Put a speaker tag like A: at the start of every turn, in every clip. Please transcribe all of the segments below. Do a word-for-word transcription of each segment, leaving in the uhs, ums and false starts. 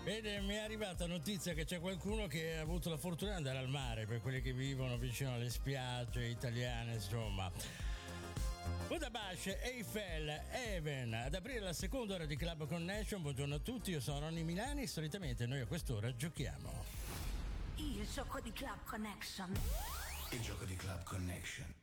A: Bene, mi è arrivata notizia che c'è qualcuno che ha avuto la fortuna di andare al mare, per quelli che vivono vicino alle spiagge italiane, insomma. Budabash, Eiffel, Even, ad aprire la seconda ora di Club Connection. Buongiorno a tutti, io sono Ronny Milani. Solitamente noi a quest'ora giochiamo.
B: Il gioco di Club Connection.
C: Il gioco di Club Connection.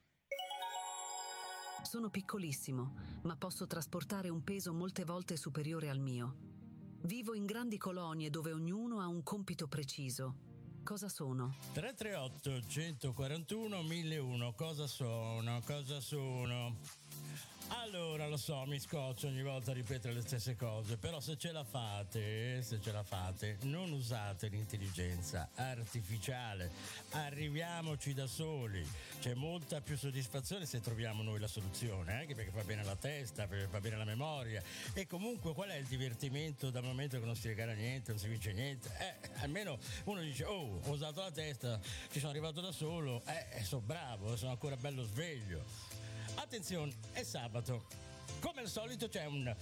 D: Sono piccolissimo, ma posso trasportare un peso molte volte superiore al mio. Vivo in grandi colonie dove ognuno ha un compito preciso. Cosa sono?
A: tre tre otto, uno quattro uno, mille uno. Cosa sono? Cosa sono? Allora, lo so, mi scoccio ogni volta a ripetere le stesse cose, però se ce la fate, se ce la fate, non usate l'intelligenza artificiale, arriviamoci da soli. C'è molta più soddisfazione se troviamo noi la soluzione, anche perché fa bene la testa, fa bene la memoria. E comunque qual è il divertimento dal momento che non si regala niente, non si vince niente? Eh, almeno uno dice, oh, ho usato la testa, ci sono arrivato da solo, eh, sono bravo, sono ancora bello sveglio. Attenzione, è sabato. Come al solito c'è un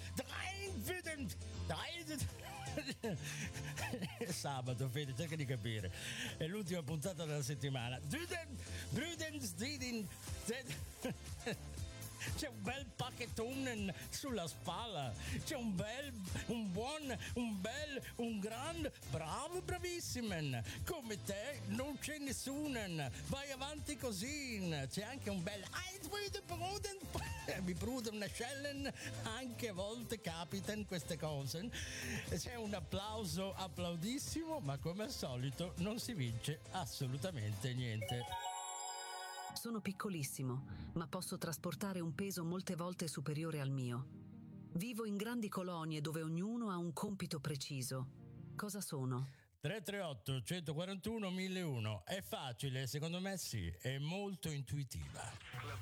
A: è sabato, Fede, cerca di capire. È l'ultima puntata della settimana. C'è un bel pacchettone sulla spalla. C'è un bel, un buon, un bel, un gran, bravo, bravissimo. Come te non c'è nessuno. Vai avanti così. C'è anche un bel mi prude una scellen, anche a volte capitano queste cose. C'è un applauso applaudissimo, ma come al solito non si vince assolutamente niente.
D: Sono piccolissimo, ma posso trasportare un peso molte volte superiore al mio. Vivo in grandi colonie dove ognuno ha un compito preciso. Cosa sono?
A: tre tre otto, uno quattro uno, mille uno. È facile, secondo me sì, è molto intuitiva.